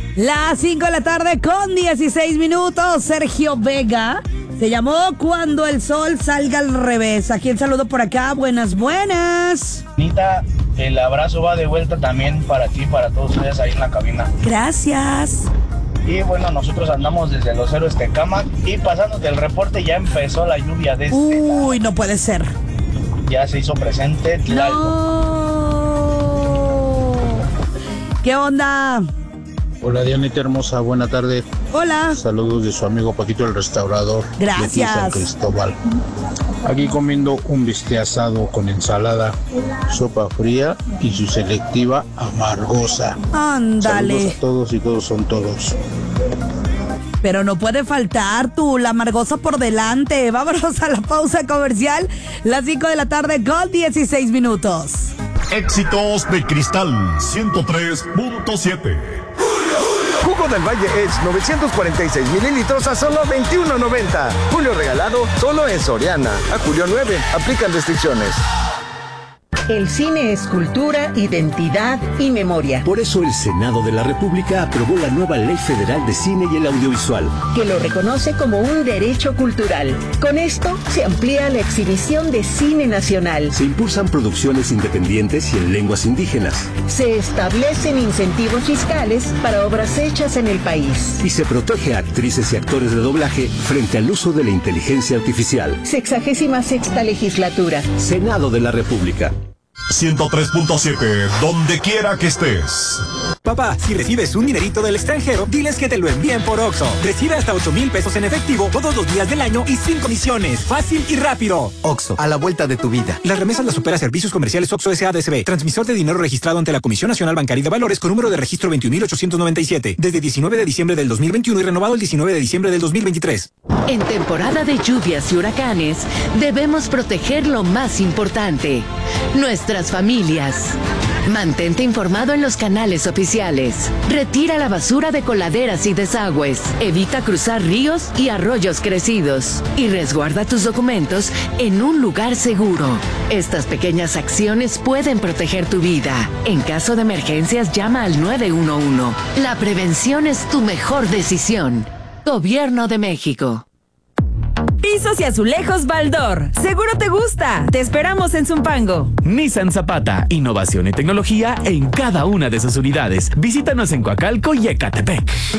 Las 5 de la tarde con 16 minutos. Sergio Vega se llamó Cuando el sol salga al revés. ¿A quién saludo por acá? Buenas. Anita, el abrazo va de vuelta también para ti, para todos ustedes ahí en la cabina. Gracias. Y bueno, nosotros andamos desde Los Héroes Tecámac y pasándote el reporte, ya empezó la lluvia de Uy, no puede ser. Ya se hizo presente Tlalco. No. ¿Qué onda? Hola Dianita hermosa, buena tarde. Hola. Saludos de su amigo Paquito el Restaurador. Gracias. De aquí San Cristóbal. Aquí comiendo un bistec asado con ensalada, sopa fría y su selectiva amargosa. Ándale. Saludos a todos y todos son todos. Pero no puede faltar la amargosa por delante. Vámonos a la pausa comercial. Las 5 de la tarde con 16 minutos. Éxitos de Cristal 103.7. Jugo del Valle Edge 946 mililitros a solo $21.90. Julio regalado solo en Soriana. A julio 9. Aplican restricciones. El cine es cultura, identidad y memoria. Por eso el Senado de la República aprobó la nueva Ley Federal de Cine y el Audiovisual, que lo reconoce como un derecho cultural. Con esto se amplía la exhibición de cine nacional. se impulsan producciones independientes y en lenguas indígenas, Se establecen incentivos fiscales para obras hechas en el país. y se protege a actrices y actores de doblaje frente al uso de la inteligencia artificial. 66ª legislatura. Senado de la República. 103.7, donde quiera que estés. Papá, si recibes un dinerito del extranjero, diles que te lo envíen por Oxxo. Recibe hasta 8,000 pesos en efectivo todos los días del año y 5 comisiones. Fácil y rápido. Oxxo, a la vuelta de tu vida. Las remesas las opera Servicios Comerciales Oxxo S.A.D.C.B. Transmisor de dinero registrado ante la Comisión Nacional Bancaria y de Valores con número de registro 21.897. Desde 19 de diciembre del 2021 y renovado el 19 de diciembre del 2023. En temporada de lluvias y huracanes, debemos proteger lo más importante, nuestras familias. Mantente informado en los canales oficiales. Retira la basura de coladeras y desagües. Evita cruzar ríos y arroyos crecidos. Y resguarda tus documentos en un lugar seguro. Estas pequeñas acciones pueden proteger tu vida. En caso de emergencias, llama al 911. La prevención es tu mejor decisión. Gobierno de México. Pisos y azulejos Baldor. Seguro te gusta. Te esperamos en Zumpango. Nissan Zapata, innovación y tecnología en cada una de sus unidades. Visítanos en Coacalco y Ecatepec.